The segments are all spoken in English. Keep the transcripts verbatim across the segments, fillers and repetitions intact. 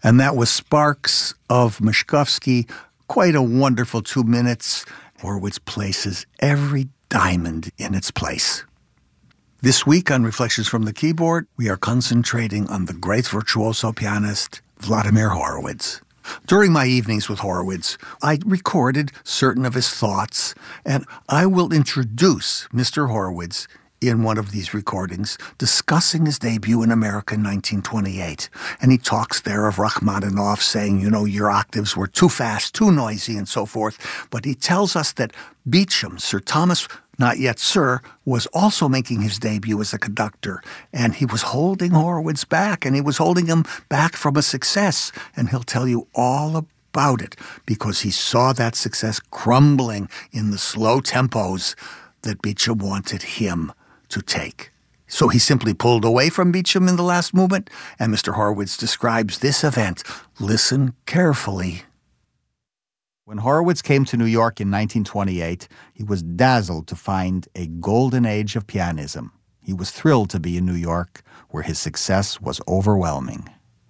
And that was Sparks of Moszkowski. Quite a wonderful two minutes. Horowitz places every diamond in its place. This week on Reflections from the Keyboard, we are concentrating on the great virtuoso pianist Vladimir Horowitz. During my evenings with Horowitz, I recorded certain of his thoughts, and I will introduce Mister Horowitz in one of these recordings, discussing his debut in America in nineteen twenty-eight. And he talks there of Rachmaninoff saying, you know, your octaves were too fast, too noisy, and so forth. But he tells us that Beecham, Sir Thomas, not yet Sir, was also making his debut as a conductor. And he was holding Horowitz back, and he was holding him back from a success. And he'll tell you all about it, because he saw that success crumbling in the slow tempos that Beecham wanted him to take. So he simply pulled away from Beecham in the last movement, and Mister Horowitz describes this event. Listen carefully. When Horowitz came to New York in nineteen twenty-eight, he was dazzled to find a golden age of pianism. He was thrilled to be in New York, where his success was overwhelming.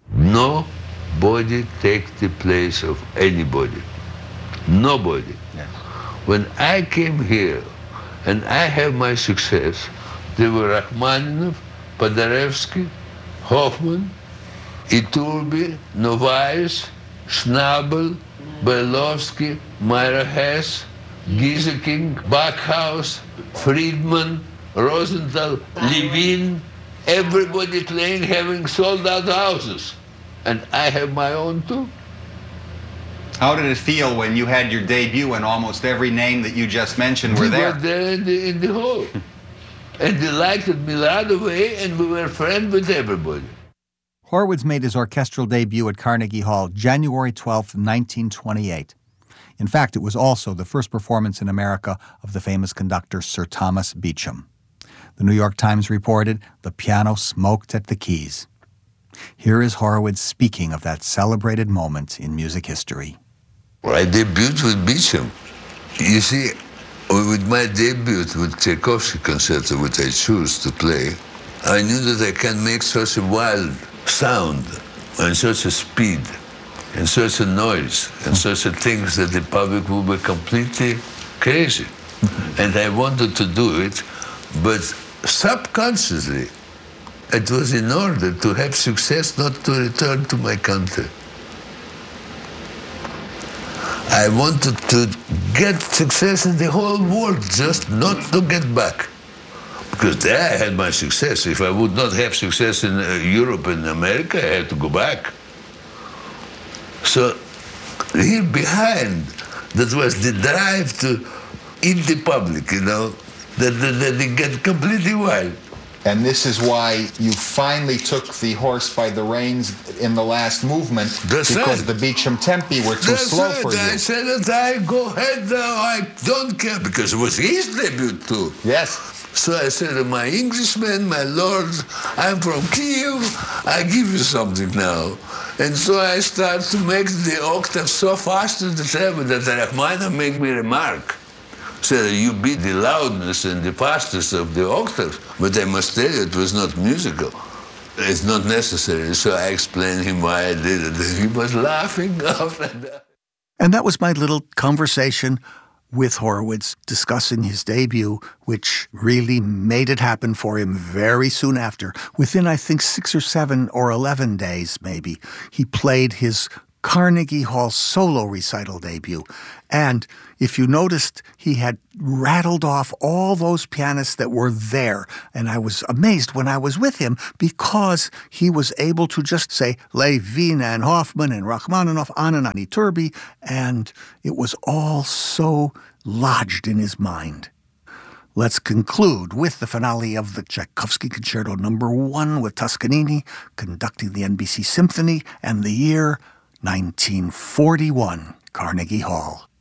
Nobody takes the place of anybody. Nobody. Yes. When I came here and I have my success, there were Rachmaninoff, Paderewski, Hoffman, Iturbi, Novaes, Schnabel, Bailovsky, Myra Hess, Gieseking, Backhaus, Friedman, Rosenthal, Levine, everybody playing, having sold out houses. And I have my own too. How did it feel when you had your debut and almost every name that you just mentioned were we there? We were there in the, in the hall. And they liked me right away, and we were friends with everybody. Horowitz made his orchestral debut at Carnegie Hall January twelfth, nineteen twenty-eight. In fact, it was also the first performance in America of the famous conductor Sir Thomas Beecham. The New York Times reported, the piano smoked at the keys. Here is Horowitz speaking of that celebrated moment in music history. I debuted with Beecham. You see, with my debut with Tchaikovsky concerto, which I choose to play, I knew that I can make such a wild sound and such a speed and such a noise and such a things that the public will be completely crazy. And I wanted to do it, but subconsciously, it was in order to have success, not to return to my country. I wanted to get success in the whole world, just not to get back. Because there I had my success. If I would not have success in uh, Europe and America, I had to go back. So here behind, that was the drive to eat the public, you know, that, that, that they get completely wild. And this is why you finally took the horse by the reins in the last movement. That's because right. the Beecham tempi were too That's slow right. for you. I said that I go ahead now, I don't care, because it was his debut too. Yes. So I said, my Englishman, my lord, I'm from Kiev, I give you something now. And so I start to make the octave so fast in the tempo that Rachmaninoff make me remark. So you beat the loudness and the fastness of the octaves, but I must tell you, it was not musical. It's not necessary. So I explained him why I did it. He was laughing after that. And that was my little conversation with Horowitz discussing his debut, which really made it happen for him very soon after. Within, I think, six or seven or eleven days, maybe, he played his Carnegie Hall solo recital debut. And if you noticed, he had rattled off all those pianists that were there. And I was amazed when I was with him because he was able to just say Levine and Hoffman and Rachmaninoff on and on Iturbi, and it was all so lodged in his mind. Let's conclude with the finale of the Tchaikovsky Concerto Number One with Toscanini conducting the N B C Symphony, and the year nineteen forty-one, Carnegie Hall.